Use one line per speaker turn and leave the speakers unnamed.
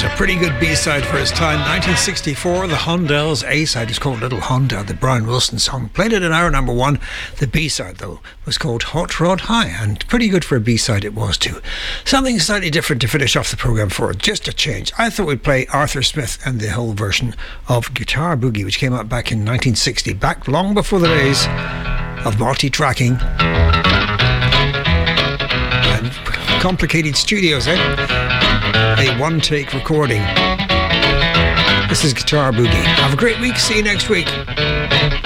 was a pretty good B-side for its time. 1964, the Hondells' A-side was called Little Honda, the Brian Wilson song. Played it in hour number one. The B-side, though, was called Hot Rod High, and pretty good for a B-side it was too. Something slightly different to finish off the programme for, just a change. I thought we'd play Arthur Smith and the whole version of Guitar Boogie, which came out back in 1960, back long before the days of multi-tracking and complicated studios, a one-take recording. This is Guitar Boogie. Have a great week. See you next week.